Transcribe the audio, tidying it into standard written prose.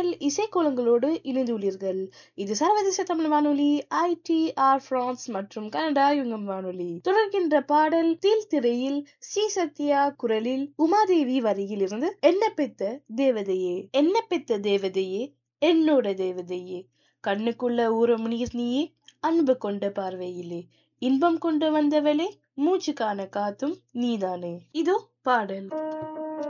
நீங்கள் இசைக்கோலங்களோடு இணைந்துள்ளீர்கள். இது சர்வதேச தமிழ் வானொலி ஐடிஆர் பிரான்ஸ் மற்றும் கனடா யுங்கம் வானொலி. தொடர்கின்ற பாடல் தீல் திரையில் ஸ்ரீ சத்யா குரலில் உமாதேவி வரியில் இருந்து என்ன பெத்த தேவதையே, என்ன பெத்த தேவதையே, என்னோட தேவதையே, கண்ணுக்குள்ள ஊரம் நீர் நீயே, அன்பு கொண்ட பார்வையிலே, இன்பம் கொண்டு வந்தவளே, மூச்சு காண காத்தும் நீதானே. இதோ பாடல்.